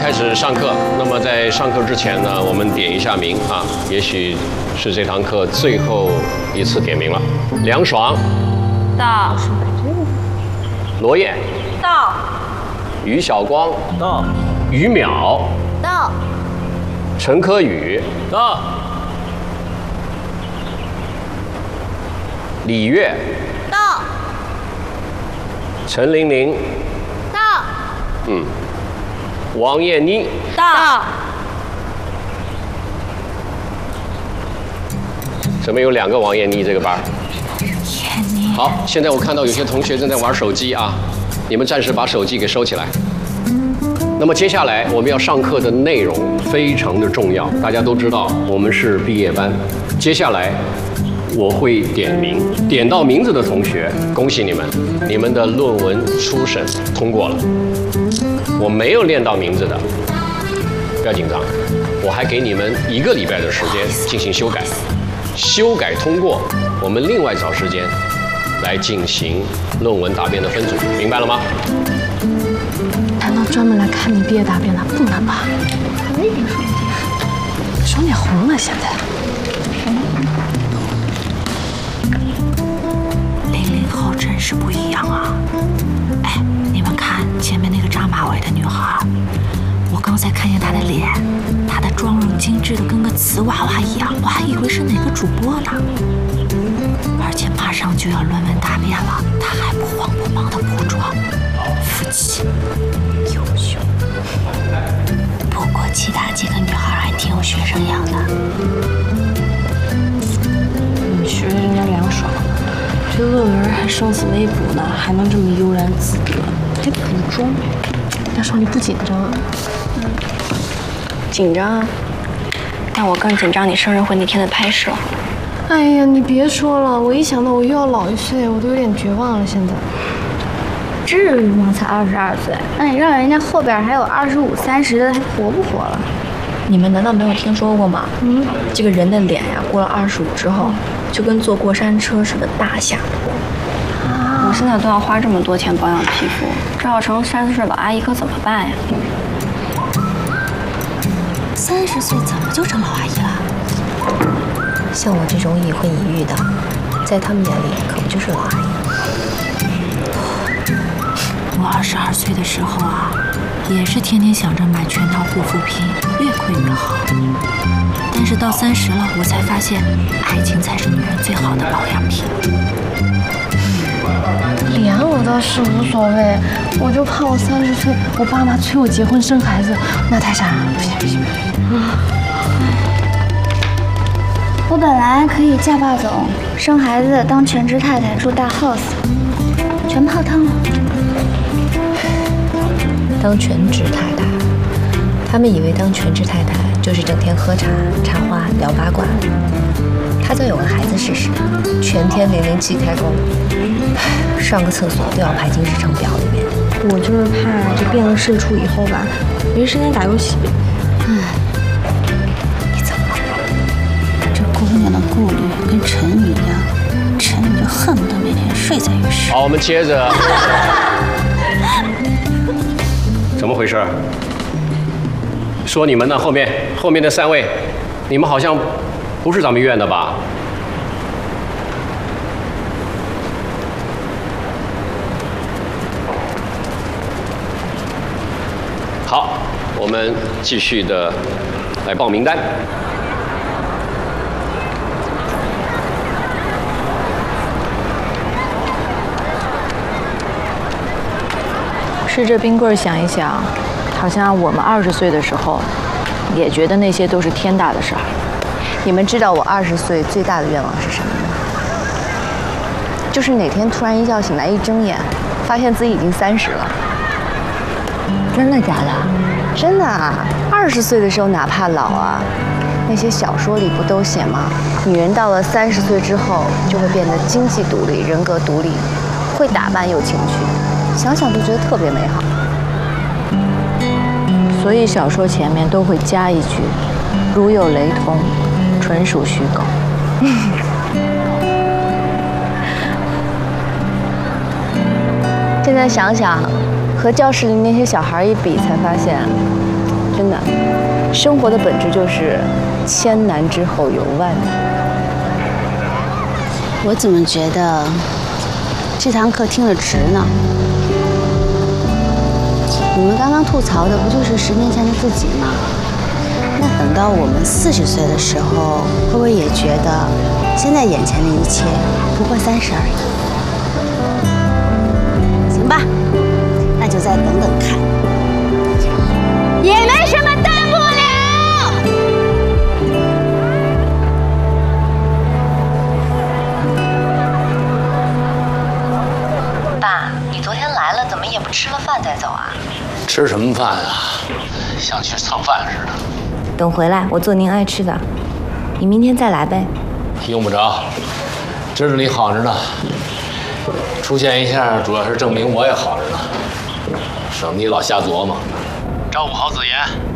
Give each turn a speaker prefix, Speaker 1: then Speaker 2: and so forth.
Speaker 1: 开始上课。那么在上课之前呢，我们点一下名啊，也许是这堂课最后一次点名了。梁爽，
Speaker 2: 到。
Speaker 1: 罗燕，
Speaker 2: 到。
Speaker 1: 于晓光，
Speaker 3: 到。
Speaker 1: 于淼，
Speaker 2: 到。
Speaker 1: 陈科宇，
Speaker 3: 到。
Speaker 1: 李月，
Speaker 2: 到。
Speaker 1: 陈玲玲，
Speaker 2: 到。
Speaker 1: 王艳妮，
Speaker 2: 到。
Speaker 1: 怎么有2个王艳妮这个班？好，现在我看到有些同学正在玩手机啊，你们暂时把手机给收起来。那么接下来我们要上课的内容非常的重要，大家都知道我们是毕业班，接下来我会点名，点到名字的同学，恭喜你们，你们的论文初审通过了。我没有练到名字的，不要紧张，我还给你们1个礼拜的时间进行修改，修改通过，我们另外找时间来进行论文答辩的分组，明白了吗？
Speaker 4: 难道专门来看你毕业答辩的？不能吧？那边双姐，双姐红了现在。
Speaker 5: 00后真是不一样啊！哎，你们看前面那个扎马尾的女孩，我刚才看见她的脸，她的妆容精致的跟个瓷娃娃一样，我还以为是哪个主播呢。而且马上就要论文答辩了，她还不慌不忙的补妆，服气，优秀。不过其他几个女孩还挺有学生样的。
Speaker 4: 你学人家凉爽。 这论文还生死未卜呢，还能这么悠然自得，还补妆。大爽，你不紧张啊？
Speaker 6: 紧张啊，但我更紧张你生日会那天的拍摄。
Speaker 4: 哎呀，你别说了，我一想到我又要老1岁，我都有点绝望了。现在，
Speaker 7: 至于吗？才22岁，那你让人家后边还有25、30的，还活不活了？
Speaker 6: 你们难道没有听说过吗？这个人的脸呀，过了25之后，就跟坐过山车似的大下坡。我现在都要花这么多钱保养皮肤，这要成30岁老阿姨可怎么办呀
Speaker 5: ？30岁怎么就成老阿姨了？
Speaker 8: 像我这种已婚已育的，在他们眼里可不就是老阿姨？
Speaker 5: 我22岁的时候啊，也是天天想着买全套护肤品，越贵越好。但是到30了，我才发现，爱情才是女人最好的保养品。
Speaker 4: 脸我倒是无所谓，我就怕我30岁，我爸妈催我结婚生孩子，那太傻了，不行不行不行。
Speaker 7: 我本来可以嫁霸总，生孩子，当全职太太，住大 house， 全泡汤了。
Speaker 8: 当全职太太，他们以为当全职太太就是整天喝茶、插花、聊八卦。他就有个孩子试试，全天007开工，上个厕所都要排进日程表里面。
Speaker 4: 我就是怕这变了社畜以后吧，没时间打游戏。
Speaker 8: 你怎么了？
Speaker 5: 这姑娘的顾虑跟陈宇一样，陈宇就恨不得每天睡在浴室。
Speaker 1: 好，我们接着。怎么回事？说你们呢？后面的3位，你们好像不是咱们院的吧？好，我们继续的来报名单。
Speaker 2: 试着冰棍想一想，好像我们20岁的时候，也觉得那些都是天大的事儿。
Speaker 6: 你们知道我20岁最大的愿望是什么吗？就是哪天突然一觉醒来，一睁眼，发现自己已经30了。
Speaker 8: 真的假的？
Speaker 6: 真的啊！20岁的时候哪怕老啊，那些小说里不都写吗？女人到了30岁之后，就会变得经济独立、人格独立，会打扮有情趣，想想都觉得特别美好。
Speaker 2: 所以小说前面都会加一句：“如有雷同，纯属虚构。”
Speaker 6: 现在想想，和教室里那些小孩一比，才发现真的，生活的本质就是千难之后有万难。
Speaker 3: 我怎么觉得这堂课听了值呢？你们刚刚吐槽的不就是10年前的自己吗？那等到我们40岁的时候，会不会也觉得现在眼前的一切不过30而已？行吧，那就再等等看，也没什么大不了。
Speaker 8: 爸，你昨天来了，怎么也不吃了饭再走啊？
Speaker 9: 吃什么饭啊？像去蹭饭似的。
Speaker 8: 等回来我做您爱吃的，你明天再来呗。
Speaker 9: 用不着，知道你好着呢。出现一下，主要是证明我也好着呢，省你老瞎琢磨。照顾好子妍。